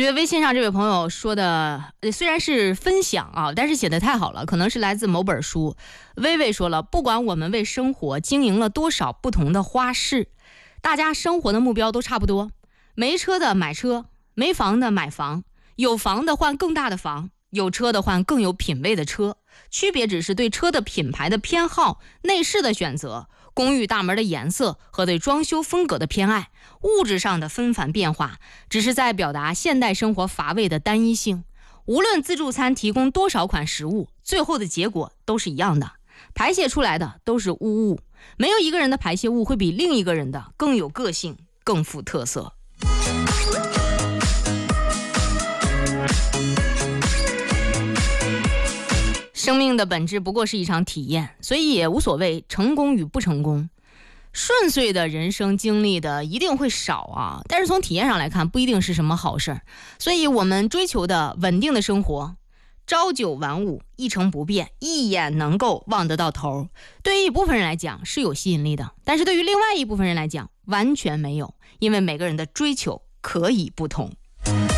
觉得微信上这位朋友说的虽然是分享啊，但是写得太好了，可能是来自某本书。微微说了，不管我们为生活经营了多少不同的花式，大家生活的目标都差不多，没车的买车，没房的买房，有房的换更大的房，有车的换更有品位的车，区别只是对车的品牌的偏好、内饰的选择、公寓大门的颜色和对装修风格的偏爱。物质上的纷繁变化只是在表达现代生活乏味的单一性。无论自助餐提供多少款食物，最后的结果都是一样的，排泄出来的都是污物。没有一个人的排泄物会比另一个人的更有个性，更富特色。生命的本质不过是一场体验，所以也无所谓成功与不成功。顺遂的人生经历的一定会少啊，但是从体验上来看，不一定是什么好事。所以我们追求的稳定的生活，朝九晚五，一成不变，一眼能够望得到头，对于一部分人来讲是有吸引力的，但是对于另外一部分人来讲完全没有，因为每个人的追求可以不同。